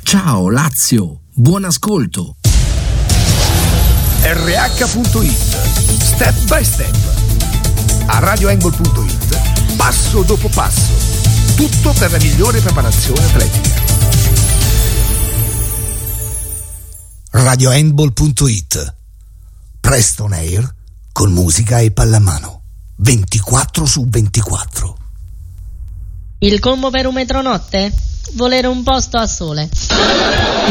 Ciao Lazio, buon ascolto. RH.it, step by step. A radiohandball.it, passo dopo passo. Tutto per la migliore preparazione atletica. radiohandball.it, Preston Air con musica e pallamano 24/24. Il combo per un metronotte? Volere un posto a sole.